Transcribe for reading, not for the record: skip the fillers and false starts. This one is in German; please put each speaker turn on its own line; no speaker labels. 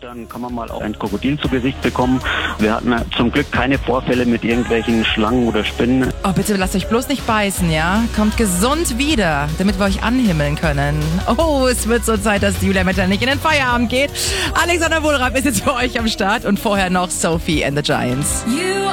Dann kann man mal auch ein Krokodil zu Gesicht bekommen. Wir hatten zum Glück keine Vorfälle mit irgendwelchen Schlangen oder Spinnen.
Oh, bitte lasst euch bloß nicht beißen, ja? Kommt gesund wieder, damit wir euch anhimmeln können. Oh, es wird so Zeit, dass Julia Metternich in den Feierabend geht. Alexander Wohlraab ist jetzt für euch am Start und vorher noch Sophie and the Giants.